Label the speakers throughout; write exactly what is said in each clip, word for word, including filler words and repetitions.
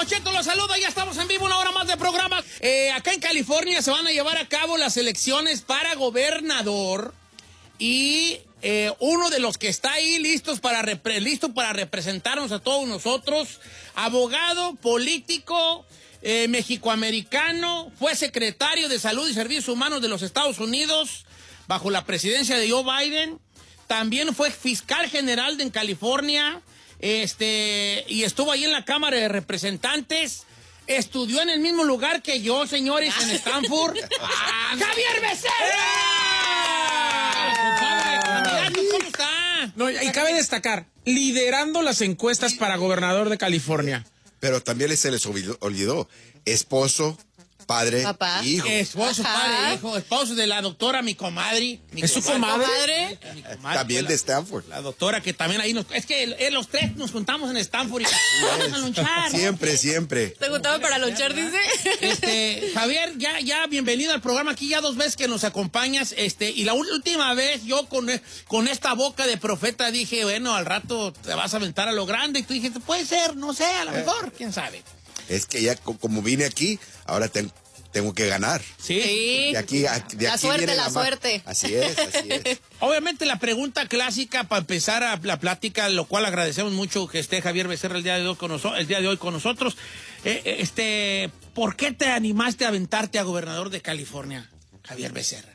Speaker 1: Don Cheto, los saludo, ya estamos en vivo, una hora más de programa. Eh, acá en California se van a llevar a cabo las elecciones para gobernador y eh, uno de los que está ahí listos para repre- listo para representarnos a todos nosotros, abogado, político, eh, mexicoamericano, fue secretario de Salud y Servicios Humanos de los Estados Unidos bajo la presidencia de Joe Biden, también fue fiscal general de en California. Este, y estuvo ahí en la Cámara de Representantes. Estudió en el mismo lugar que yo, señores, en Stanford. ¡Ah, ¡Javier Becerra! ¿Cómo está?
Speaker 2: No, y cabe destacar, liderando las encuestas para gobernador de California.
Speaker 3: Pero también se les olvidó, olvidó esposo, padre,
Speaker 4: Papá.
Speaker 3: hijo.
Speaker 1: Esposo,
Speaker 4: Ajá.
Speaker 1: padre, hijo, esposo de la doctora, mi comadre. Mi
Speaker 2: ¿Es su comadre?
Speaker 4: ¿Comadre?
Speaker 1: Mi comadre
Speaker 3: También
Speaker 1: fue
Speaker 3: de
Speaker 1: la-
Speaker 3: Stanford.
Speaker 1: La doctora que también ahí nos... Es que eh, los tres nos juntamos en Stanford y vamos a lunchar.
Speaker 3: Siempre, siempre.
Speaker 4: ¿Te gustaba para luchar, dice?
Speaker 1: Este, Javier, ya, ya, bienvenido al programa. Aquí ya dos veces que nos acompañas. Este, y la última vez yo con, con esta boca de profeta dije, bueno, al rato te vas a aventar a lo grande. Y tú dijiste, puede ser, no sé, a lo mejor, quién sabe.
Speaker 3: Es que ya co- como vine aquí, ahora ten- tengo que ganar.
Speaker 1: Sí.
Speaker 4: Sí.
Speaker 3: De aquí, a- de
Speaker 4: La
Speaker 3: aquí
Speaker 4: suerte,
Speaker 3: viene
Speaker 4: la
Speaker 3: ma-
Speaker 4: suerte.
Speaker 3: Así es, así es.
Speaker 1: Obviamente la pregunta clásica para empezar a la plática, lo cual agradecemos mucho que esté Javier Becerra el día de hoy con, noso- el día de hoy con nosotros. Eh, eh, este, ¿por qué te animaste a aventarte a gobernador de California, Javier Becerra?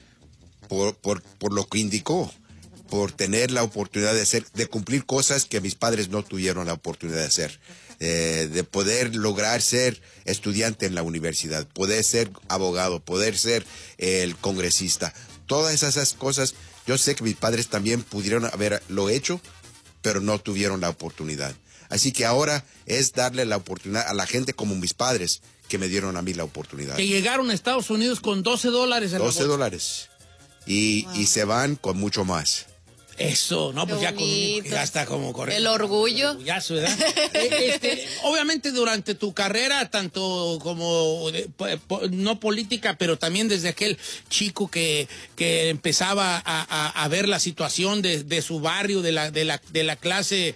Speaker 3: Por, por, por lo que indicó, por tener la oportunidad de hacer, de cumplir cosas que mis padres no tuvieron la oportunidad de hacer. Eh, de poder lograr ser estudiante en la universidad, poder ser abogado, poder ser eh, el congresista. Todas esas, esas cosas, yo sé que mis padres también pudieron haberlo hecho, pero no tuvieron la oportunidad. Así que ahora es darle la oportunidad a la gente como mis padres que me dieron a mí la oportunidad.
Speaker 1: Que llegaron a Estados Unidos con doce dólares en la
Speaker 3: doce
Speaker 1: bolsa.
Speaker 3: dólares. Y, wow. y se van con mucho más.
Speaker 1: Eso, no, pues
Speaker 4: Qué
Speaker 1: ya, con, ya está como correcto.
Speaker 4: El orgullo.
Speaker 1: Ya, ¿verdad? eh, este, obviamente durante tu carrera, tanto como de, po, po, no política, pero también desde aquel chico que, que empezaba a, a, a ver la situación de, de su barrio, de la, de la, de la clase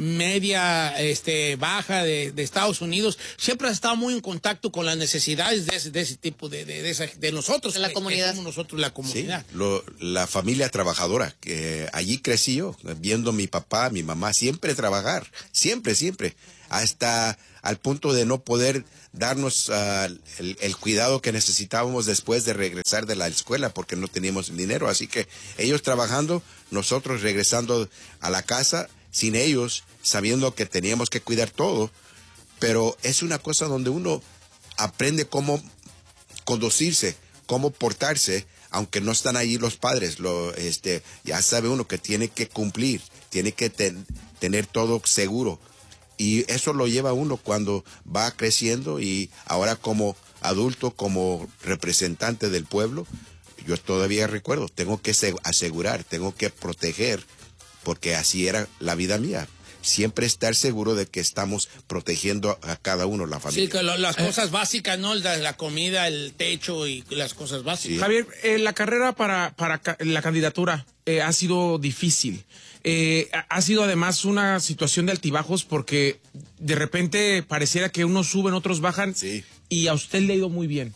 Speaker 1: media, este, baja de, de Estados Unidos, siempre has estado muy en contacto con las necesidades de ese, de ese tipo de, de, de, esa, de nosotros.
Speaker 4: De la
Speaker 1: que,
Speaker 4: comunidad.
Speaker 1: Que somos nosotros la comunidad.
Speaker 3: Sí, lo, la familia trabajadora, que allí crecí yo, viendo a mi papá, mi mamá, siempre trabajar, siempre, siempre, hasta al punto de no poder darnos uh, el, el cuidado que necesitábamos después de regresar de la escuela porque no teníamos el dinero. Así que ellos trabajando, nosotros regresando a la casa sin ellos, sabiendo que teníamos que cuidar todo. Pero es una cosa donde uno aprende cómo conducirse, cómo portarse, aunque no están ahí los padres. Lo, este, ya sabe uno que tiene que cumplir, tiene que ten, tener todo seguro. Y eso lo lleva uno cuando va creciendo, y ahora como adulto, como representante del pueblo, yo todavía recuerdo, tengo que asegurar, tengo que proteger, porque así era la vida mía. Siempre estar seguro de que estamos protegiendo a cada uno, la familia.
Speaker 1: Sí, que lo, las cosas básicas, ¿no? La, la comida, el techo y las cosas básicas.
Speaker 3: Sí.
Speaker 2: Javier, eh, la carrera para, para ca la candidatura eh, ha sido difícil. Eh, ha sido además una situación de altibajos porque de repente pareciera que unos suben, otros bajan.
Speaker 3: Sí.
Speaker 2: Y a usted le ha ido muy bien.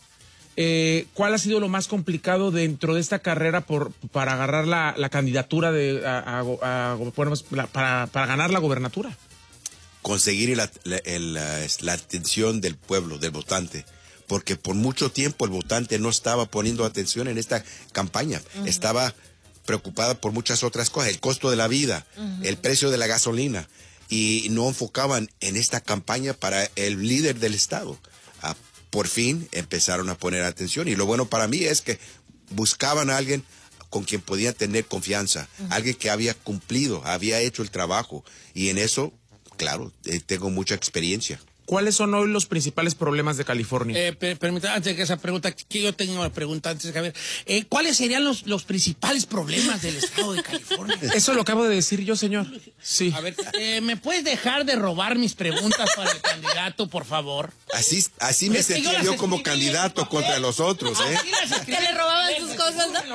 Speaker 2: Eh, ¿Cuál ha sido lo más complicado dentro de esta carrera por, para agarrar la, la candidatura de, a, a, a, bueno, para, para ganar la gobernatura?
Speaker 3: Conseguir la, la, la, la atención del pueblo, del votante, porque por mucho tiempo el votante no estaba poniendo atención en esta campaña. Uh-huh. Estaba preocupada por muchas otras cosas, el costo de la vida, uh-huh. el precio de la gasolina, y no enfocaban en esta campaña para el líder del estado. Uh, por fin empezaron a poner atención, y lo bueno para mí es que buscaban a alguien con quien podían tener confianza, uh-huh. alguien que había cumplido, había hecho el trabajo, y en eso, claro, eh, tengo mucha experiencia.
Speaker 2: ¿Cuáles son hoy los principales problemas de California?
Speaker 1: Eh, permítame, antes de que esa pregunta, que yo tengo una pregunta antes de Javier. Eh, ¿Cuáles serían los, los principales problemas del estado de California?
Speaker 2: Eso lo acabo de decir yo, señor. Sí.
Speaker 1: A ver, eh, ¿me puedes dejar de robar mis preguntas para el candidato, por favor?
Speaker 3: Así, así me
Speaker 1: Es que
Speaker 3: sentía
Speaker 1: yo
Speaker 3: yo como candidato contra los otros, ¿eh?
Speaker 1: Que
Speaker 4: le robaban sus cosas, ¿no?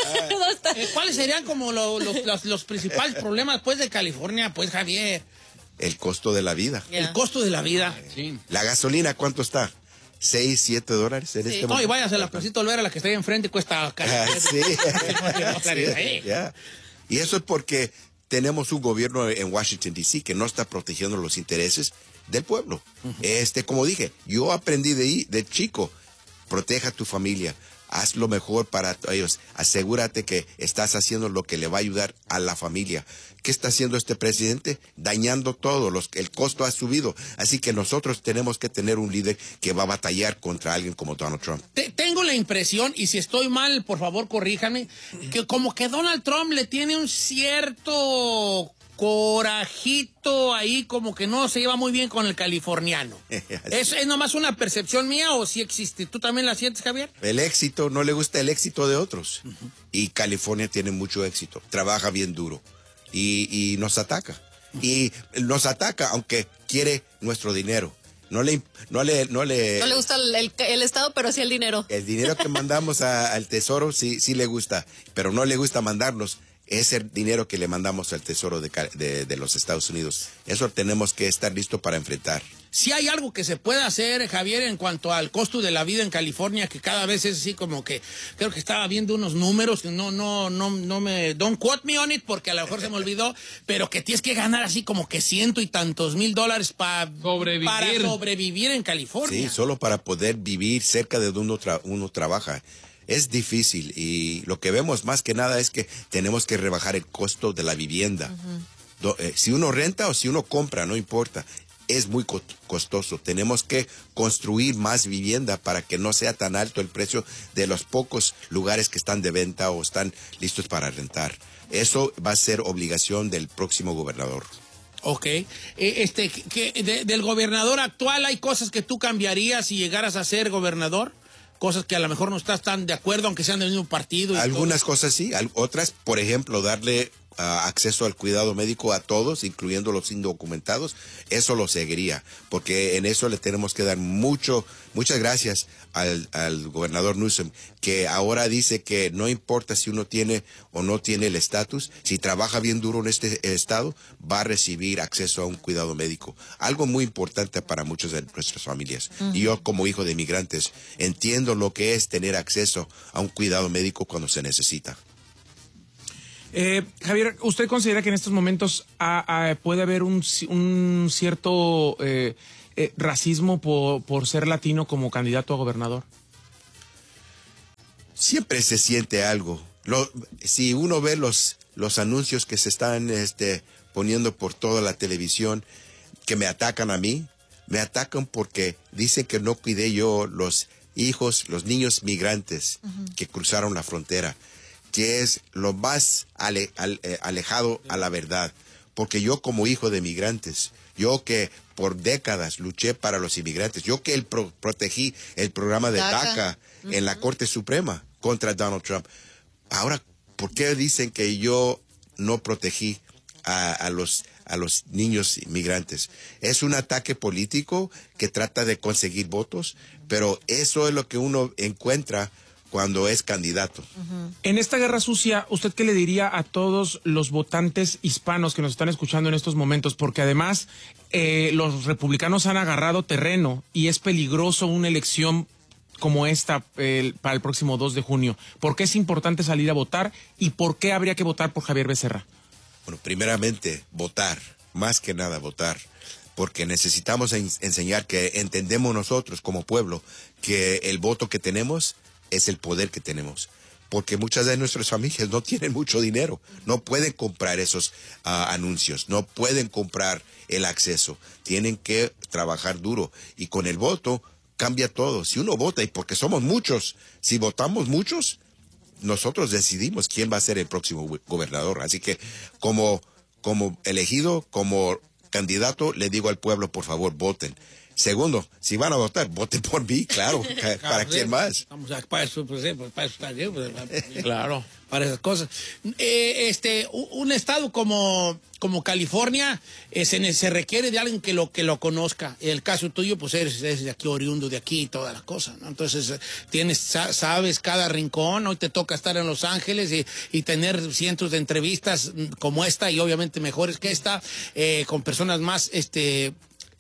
Speaker 1: Eh, ¿Cuáles serían como lo, lo, los, los principales problemas, pues, de California, pues, Javier?
Speaker 3: el costo de la vida.
Speaker 4: Ya.
Speaker 1: El costo de la vida. Sí.
Speaker 3: La gasolina, ¿cuánto está? ¿Seis, siete dólares en
Speaker 4: Sí.
Speaker 3: este
Speaker 1: No,
Speaker 3: momento?
Speaker 1: y váyase a la Placita Olvera, la que está ahí enfrente, cuesta casi.
Speaker 3: Ah, sí. Sí, ya. Y eso es porque tenemos un gobierno en Washington, D C que no está protegiendo los intereses del pueblo. Uh-huh. Este, como dije, yo aprendí de ahí, de chico, proteja a tu familia, haz lo mejor para ellos, asegúrate que estás haciendo lo que le va a ayudar a la familia. ¿Qué está haciendo este presidente? Dañando todo, los, el costo ha subido. Así que nosotros tenemos que tener un líder que va a batallar contra alguien como Donald Trump.
Speaker 1: Te, tengo la impresión, y si estoy mal, por favor, corríjame, que como que Donald Trump le tiene un cierto corajito ahí, como que no se lleva muy bien con el californiano. ¿Es, ¿Es nomás una percepción mía o sí existe? ¿Tú también la sientes, Javier?
Speaker 3: El éxito, no le gusta el éxito de otros. Uh-huh. Y California tiene mucho éxito, trabaja bien duro. Y, y nos ataca. Y nos ataca aunque quiere nuestro dinero. No le, no le, no le,
Speaker 4: no le gusta el, el, el Estado, pero sí el dinero.
Speaker 3: El dinero que mandamos a, al Tesoro sí, sí le gusta, pero no le gusta mandarnos ese dinero que le mandamos al Tesoro de, de, de los Estados Unidos. Eso tenemos que estar listos para enfrentar.
Speaker 1: Si hay algo que se puede hacer, Javier, en cuanto al costo de la vida en California, que cada vez es así como que, creo que estaba viendo unos números, no, no, no, no me, don't quote me on it, porque a lo mejor se me olvidó, pero que tienes que ganar así como que ciento y tantos mil dólares pa, sobrevivir. para sobrevivir en California.
Speaker 3: Sí, solo para poder vivir cerca de donde uno, tra uno trabaja. Es difícil y lo que vemos más que nada es que tenemos que rebajar el costo de la vivienda. Uh-huh. Do, eh, si uno renta o si uno compra, no importa. Es muy costoso. Tenemos que construir más vivienda para que no sea tan alto el precio de los pocos lugares que están de venta o están listos para rentar. Eso va a ser obligación del próximo gobernador.
Speaker 1: Ok. Eh, este, que de, del gobernador actual, ¿hay cosas que tú cambiarías si llegaras a ser gobernador? Cosas que a lo mejor no estás tan de acuerdo, aunque sean del mismo partido. Y
Speaker 3: Algunas
Speaker 1: todo.
Speaker 3: cosas sí, otras, por ejemplo, darle uh, acceso al cuidado médico a todos, incluyendo los indocumentados, eso lo seguiría, porque en eso le tenemos que dar mucho, muchas gracias al, al gobernador Newsom, que ahora dice que no importa si uno tiene o no tiene el estatus, si trabaja bien duro en este estado, va a recibir acceso a un cuidado médico. Algo muy importante para muchas de nuestras familias. Uh-huh. Y yo, como hijo de inmigrantes, entiendo lo que es tener acceso a un cuidado médico cuando se necesita.
Speaker 2: Eh, Javier, ¿usted considera que en estos momentos a, a, puede haber un, un cierto eh, eh, racismo por, por ser latino como candidato a gobernador?
Speaker 3: Siempre se siente algo. Lo, si uno ve los, los anuncios que se están este, poniendo por toda la televisión, que me atacan a mí, me atacan porque dicen que no cuidé yo los hijos, los niños migrantes uh-huh. que cruzaron la frontera, que es lo más ale, ale, alejado a la verdad. Porque yo como hijo de migrantes, yo que por décadas luché para los inmigrantes, yo que el pro, protegí el programa de DACA, DACA uh-huh. en la Corte Suprema contra Donald Trump. Ahora, ¿por qué dicen que yo no protegí a, a los a los niños inmigrantes? Es un ataque político que trata de conseguir votos, pero eso es lo que uno encuentra cuando es candidato.
Speaker 2: Uh-huh. En esta guerra sucia, ¿usted qué le diría a todos los votantes hispanos que nos están escuchando en estos momentos? Porque además eh, los republicanos han agarrado terreno y es peligroso una elección como esta eh, para el próximo dos de junio. ¿Por qué es importante salir a votar y por qué habría que votar por Javier Becerra?
Speaker 3: Bueno, primeramente, votar, más que nada votar, porque necesitamos en- enseñar que entendemos nosotros como pueblo que el voto que tenemos es el poder que tenemos, porque muchas de nuestras familias no tienen mucho dinero, no pueden comprar esos uh, anuncios, no pueden comprar el acceso, tienen que trabajar duro y con el voto cambia todo. Si uno vota, y porque somos muchos, si votamos muchos, nosotros decidimos quién va a ser el próximo gobernador. Así que como, como elegido, como candidato, le digo al pueblo, por favor, voten. Segundo, si van a votar, voten por mí, claro. ¿Para quién más?
Speaker 1: Vamos a, para eso, pues, pues, para eso está bien, pues, claro, para esas cosas. Eh, este, un estado como, como California eh, se, se requiere de alguien que lo, que lo conozca. En el caso tuyo, pues eres, eres de aquí, oriundo de aquí y toda la cosa, ¿no? Entonces, tienes, sabes cada rincón. Hoy te toca estar en Los Ángeles y, y tener cientos de entrevistas como esta y obviamente mejores que esta, eh, con personas más, este...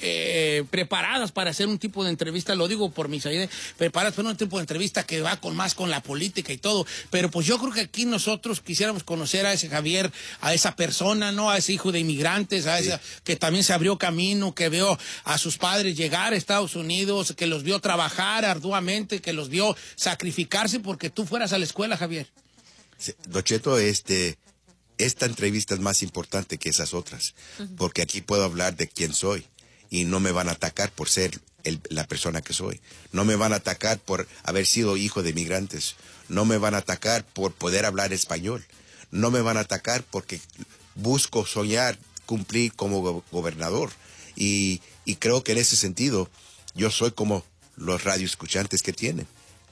Speaker 1: Eh, preparadas para hacer un tipo de entrevista, lo digo por mis ideas, preparadas para un tipo de entrevista que va con más con la política y todo, pero pues yo creo que aquí nosotros quisiéramos conocer a ese Javier, a esa persona, ¿no? A ese hijo de inmigrantes, a sí. esa que también se abrió camino, que vio a sus padres llegar a Estados Unidos, que los vio trabajar arduamente, que los vio sacrificarse porque tú fueras a la escuela, Javier.
Speaker 3: Sí, Don Cheto, este, esta entrevista es más importante que esas otras, uh-huh. porque aquí puedo hablar de quién soy. Y no me van a atacar por ser el, la persona que soy. No me van a atacar por haber sido hijo de inmigrantes. No me van a atacar por poder hablar español. No me van a atacar porque busco soñar, cumplir como go- gobernador. Y, y creo que en ese sentido yo soy como los radioescuchantes que tienen.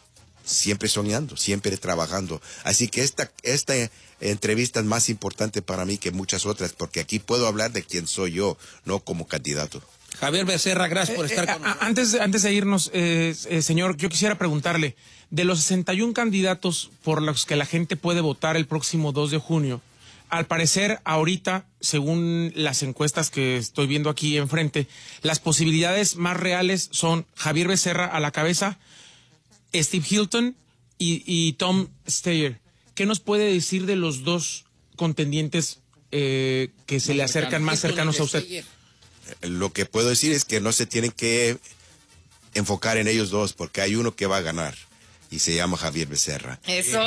Speaker 3: Siempre soñando, siempre trabajando. Así que esta, esta entrevista es más importante para mí que muchas otras, porque aquí puedo hablar de quién soy yo, no como candidato.
Speaker 1: Javier Becerra, gracias por estar
Speaker 2: eh,
Speaker 1: con nosotros.
Speaker 2: Antes, antes de irnos, eh, eh, señor, yo quisiera preguntarle, de los sesenta y uno candidatos por los que la gente puede votar el próximo dos de junio, al parecer ahorita, según las encuestas que estoy viendo aquí enfrente, las posibilidades más reales son Javier Becerra a la cabeza, Steve Hilton y, y Tom Steyer. ¿Qué nos puede decir de los dos contendientes eh, que se le acercan más cercanos a usted?
Speaker 3: Lo que puedo decir es que no se tienen que enfocar en ellos dos, porque hay uno que va a ganar y se llama Javier Becerra.
Speaker 4: Eso.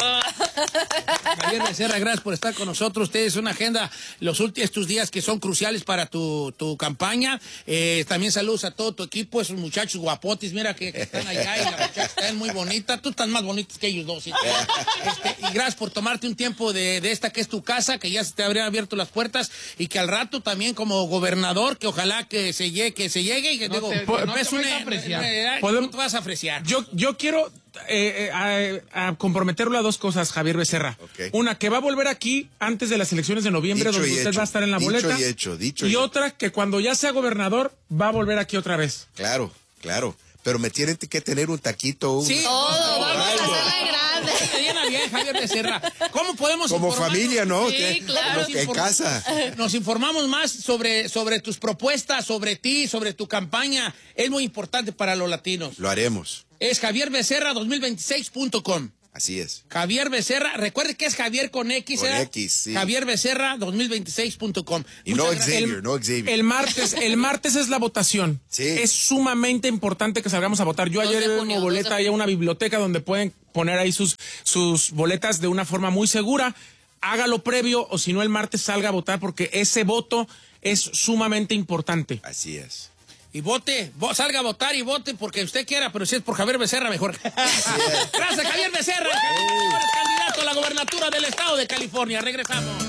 Speaker 1: Javier Becerra, gracias por estar con nosotros. Ustedes una agenda los últimos estos días que son cruciales para tu, tu campaña. Eh, también saludos a todo tu equipo, esos muchachos guapotes, mira que, que están allá y la muchacha está muy bonita. Tú estás más bonita que ellos dos. ¿Sí? Este, y gracias por tomarte un tiempo de, de esta que es tu casa, que ya se te habrían abierto las puertas y que al rato también como gobernador, que ojalá que se llegue, que se llegue y que
Speaker 2: no
Speaker 1: digo,
Speaker 2: te,
Speaker 1: no,
Speaker 2: no
Speaker 1: es
Speaker 2: te
Speaker 1: una,
Speaker 2: vas a apreciar.
Speaker 1: No te vas a apreciar.
Speaker 2: Yo, yo quiero eh, eh, a, a comprometerlo a dos cosas, Javier Becerra.
Speaker 3: Okay.
Speaker 2: Una, que va a volver aquí antes de las elecciones de noviembre,
Speaker 3: dicho
Speaker 2: donde usted
Speaker 3: hecho,
Speaker 2: va a estar en la
Speaker 3: dicho
Speaker 2: boleta.
Speaker 3: Y, hecho, dicho
Speaker 2: y
Speaker 3: y
Speaker 2: otra,
Speaker 3: hecho.
Speaker 2: que cuando ya sea gobernador, va a volver aquí otra vez.
Speaker 3: Claro, claro. Pero me tienen que tener un taquito. Un...
Speaker 1: Sí.
Speaker 4: Todo, vamos a hacerla grande.
Speaker 1: Llena bien, Javier Becerra. ¿Cómo podemos
Speaker 3: Como
Speaker 1: informarnos?
Speaker 3: familia, ¿no?
Speaker 4: Sí,
Speaker 3: que,
Speaker 4: claro.
Speaker 3: que en casa.
Speaker 1: Nos informamos más sobre, sobre tus propuestas, sobre ti, sobre tu campaña. Es muy importante para los latinos.
Speaker 3: Lo haremos.
Speaker 1: Es javier becerra dos mil veintiséis punto com.
Speaker 3: Así es.
Speaker 1: Javier Becerra, recuerde que es Javier con X,
Speaker 3: Con
Speaker 1: ¿eh?
Speaker 3: X, sí.
Speaker 1: javier becerra dos mil veintiséis punto com.
Speaker 3: Y no Xavier, no Xavier.
Speaker 2: El martes, el martes es la votación.
Speaker 3: Sí.
Speaker 2: Es sumamente importante que salgamos a votar. Yo
Speaker 4: dos
Speaker 2: ayer
Speaker 4: de
Speaker 2: vi
Speaker 4: junio,
Speaker 2: una boleta
Speaker 4: dos de
Speaker 2: ahí a una biblioteca donde pueden poner ahí sus, sus boletas de una forma muy segura. Hágalo previo o si no el martes salga a votar porque ese voto es sumamente importante.
Speaker 3: Así es.
Speaker 1: Y vote, vo, salga a votar y vote porque usted quiera, pero si es por Javier Becerra, mejor. Gracias, Javier Becerra, candidato a la gobernatura del estado de California. Regresamos.